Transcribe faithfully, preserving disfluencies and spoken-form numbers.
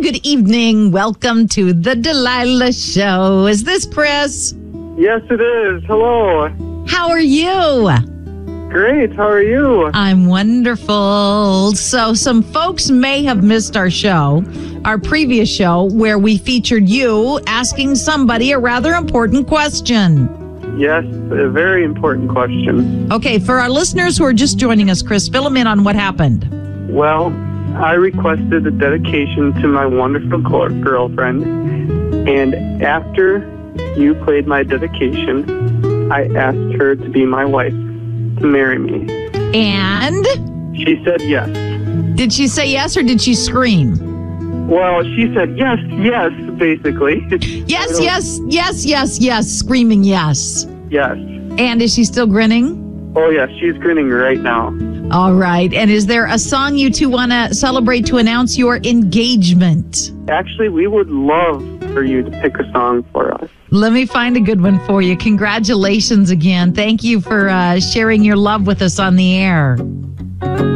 good evening. Welcome to the Delilah Show. Is this Chris? Yes, it is. Hello. How are you? Great. How are you? I'm wonderful. So some folks may have missed our show, our previous show, where we featured you asking somebody a rather important question. Yes, a very important question. Okay, for our listeners who are just joining us, Chris, fill them in on what happened. Well, I requested a dedication to my wonderful girlfriend, and after you played my dedication, I asked her to be my wife, to marry me. And? She said yes. Did she say yes or did she scream? Well, she said yes, yes, basically. Yes, yes, yes, yes, yes, screaming yes. Yes. And is she still grinning? Oh, yes, she's grinning right now. All right. And is there a song you two want to celebrate to announce your engagement? Actually, we would love for you to pick a song for us. Let me find a good one for you. Congratulations again. Thank you for uh, sharing your love with us on the air.